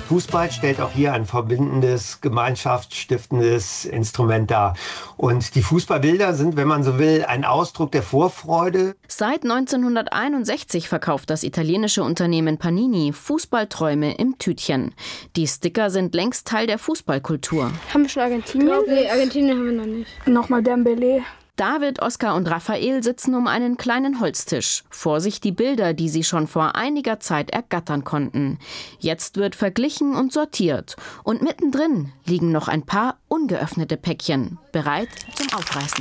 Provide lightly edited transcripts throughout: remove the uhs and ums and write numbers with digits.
Fußball stellt auch hier ein verbindendes, gemeinschaftsstiftendes Instrument dar. Und die Fußballbilder sind, wenn man so will, ein Ausdruck der Vorfreude. Seit 1961 verkauft das italienische Unternehmen Panini Fußballträume im Tütchen. Die Sticker sind längst Teil der Fußballkultur. Haben wir schon Argentinien? Nee, Argentinien haben wir noch nicht. Nochmal Dembélé. David, Oskar und Raphael sitzen um einen kleinen Holztisch. Vor sich die Bilder, die sie schon vor einiger Zeit ergattern konnten. Jetzt wird verglichen und sortiert. Und mittendrin liegen noch ein paar ungeöffnete Päckchen, bereit zum Aufreißen.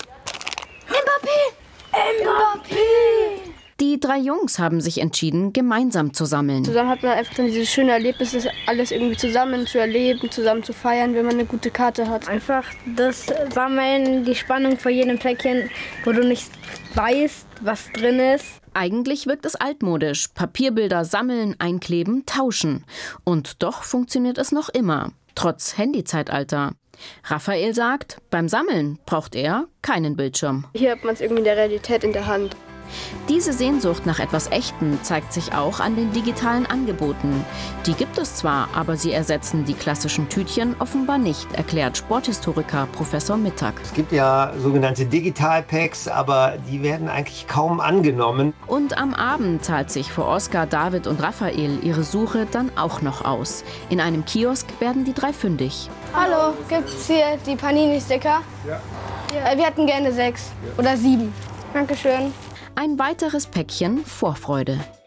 Mbappé! Die 3 Jungs haben sich entschieden, gemeinsam zu sammeln. Zusammen hat man einfach dann dieses schöne Erlebnis, das alles irgendwie zusammen zu erleben, zusammen zu feiern, wenn man eine gute Karte hat. Einfach das Sammeln, die Spannung vor jedem Päckchen, wo du nicht weißt, was drin ist. Eigentlich wirkt es altmodisch. Papierbilder sammeln, einkleben, tauschen. Und doch funktioniert es noch immer, trotz Handyzeitalter. Raphael sagt, beim Sammeln braucht er keinen Bildschirm. Hier hat man es irgendwie in der Realität in der Hand. Diese Sehnsucht nach etwas Echtem zeigt sich auch an den digitalen Angeboten. Die gibt es zwar, aber sie ersetzen die klassischen Tütchen offenbar nicht, erklärt Sporthistoriker Professor Mittag. Es gibt ja sogenannte Digital-Packs, aber die werden eigentlich kaum angenommen. Und am Abend zahlt sich für Oskar, David und Raphael ihre Suche dann auch noch aus. In einem Kiosk werden die 3 fündig. Hallo, gibt's hier die Panini-Sticker? Ja. Wir hätten gerne 6 oder 7. Dankeschön. Ein weiteres Päckchen Vorfreude.